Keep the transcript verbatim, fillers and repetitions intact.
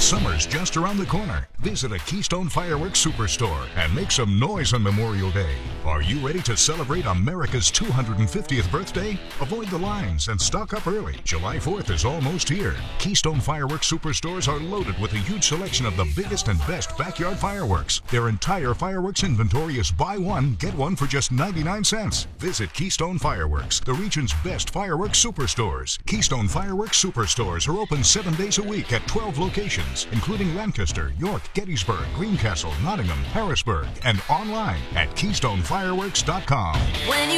Summer's just around the corner. Visit a Keystone Fireworks Superstore and make some noise on Memorial Day. Are you ready to celebrate America's two hundred fiftieth birthday? Avoid the lines and stock up early. July fourth is almost here. Keystone Fireworks Superstores are loaded with a huge selection of the biggest and best backyard fireworks. Their entire fireworks inventory is buy one, get one for just ninety-nine cents. Visit Keystone Fireworks, the region's best fireworks superstores. Keystone Fireworks Superstores are open seven days a week at twelve locations, including Lancaster, York, Gettysburg, Greencastle, Nottingham, Harrisburg, and online at keystone fireworks dot com. When you